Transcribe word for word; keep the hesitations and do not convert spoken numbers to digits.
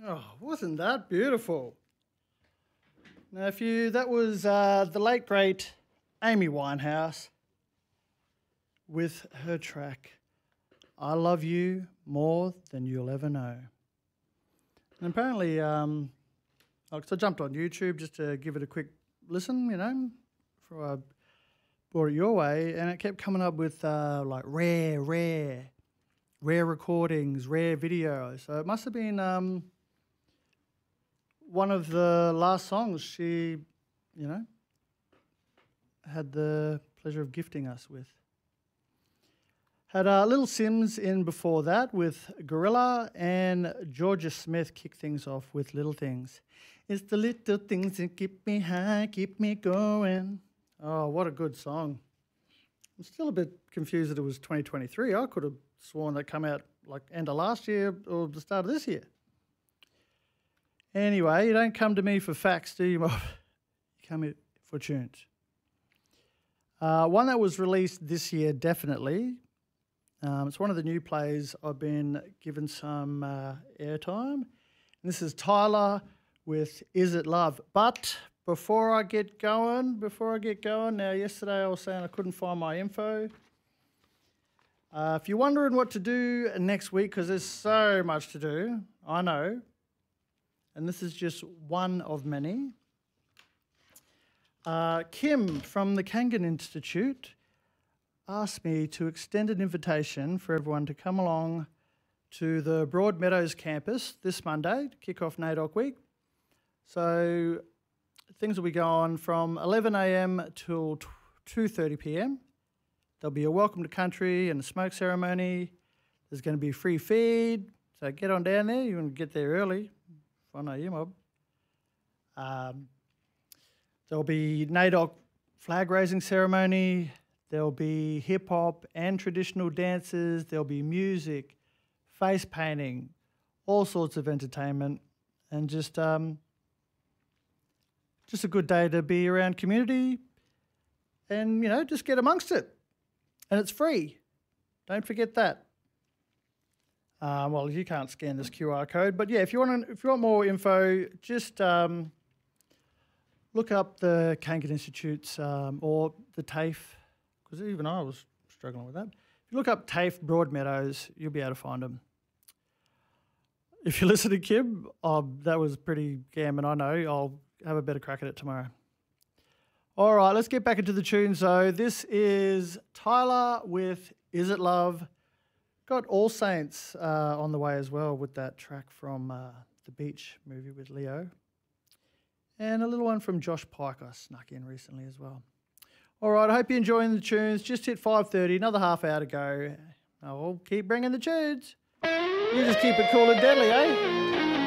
Oh, wasn't that beautiful? Now, if you, that was uh, the late, great Amy Winehouse with her track, I Love You More Than You'll Ever Know. And apparently, um, I jumped on YouTube just to give it a quick listen, you know, before I brought it your way, and it kept coming up with uh, like rare, rare, rare recordings, rare videos. So it must have been um, one of the last songs she, you know, had the pleasure of gifting us with. Had uh, Little Sims in before that with Gorilla, and Georgia Smith kicked things off with Little Things. It's the little things that keep me high, keep me going. Oh, what a good song. I'm still a bit confused that it was twenty twenty-three. I could have sworn that came out like end of last year or the start of this year. Anyway, you don't come to me for facts, do you, Mob? You come here for tunes. Uh, one that was released this year, definitely. Um, it's one of the new plays I've been given some uh, airtime. And this is Tyler with Is It Love? But before I get going, before I get going, now yesterday I was saying I couldn't find my info. Uh, if you're wondering what to do next week, because there's so much to do, I know, and this is just one of many. Uh, Kim from the Kangan Institute asked me to extend an invitation for everyone to come along to the Broadmeadows campus this Monday to kick off NAIDOC week. So things will be going from eleven a m till two thirty p m. There'll be a welcome to country and a smoke ceremony. There's going to be free feed, so get on down there. You want to get there early. If I know you, Mob. Um, there'll be NAIDOC flag raising ceremony. There'll be hip-hop and traditional dances. There'll be music, face painting, all sorts of entertainment, and just um, just a good day to be around community and, you know, just get amongst it. And it's free. Don't forget that. Uh, well, you can't scan this Q R code, but yeah, if you want to, if you want more info, just um, look up the Kangan Institute's um, or the TAFE. Because even I was struggling with that. If you look up TAFE Broadmeadows, you'll be able to find them. If you listen to Kim, oh, that was pretty gammon, I know. I'll have a better crack at it tomorrow. All right, let's get back into the tunes, though. This is Tyler with Is It Love? Got All Saints uh, on the way as well with that track from uh, the Beach movie with Leo. And a little one from Josh Pike I snuck in recently as well. All right, I hope you're enjoying the tunes. Just hit five thirty, another half hour to go. I'll keep bringing the tunes. You just keep it cool and deadly, eh?